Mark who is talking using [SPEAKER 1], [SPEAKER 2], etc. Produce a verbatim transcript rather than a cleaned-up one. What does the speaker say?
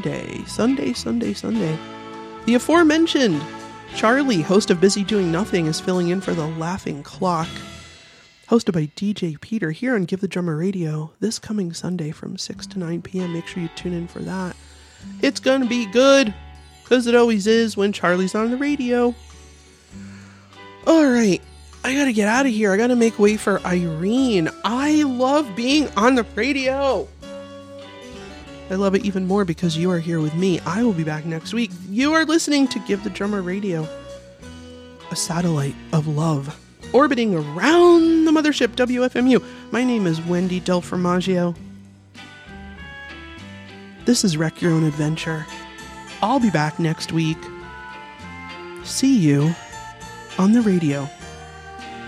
[SPEAKER 1] Sunday, Sunday, Sunday, Sunday. The aforementioned Charlie, host of Busy Doing Nothing, is filling in for the Laughing Clock, hosted by D J Peter here on Give the Drummer Radio this coming Sunday from six to nine p.m. Make sure you tune in for that. It's going to be good, because it always is when Charlie's on the radio. All right, I got to get out of here. I got to make way for Irene. I love being on the radio. I love it even more because you are here with me. I will be back next week. You are listening to Give the Drummer Radio, a satellite of love, orbiting around the mothership W F M U. My name is Wendy Del Formaggio. This is Wreck Your Own Adventure. I'll be back next week. See you on the radio.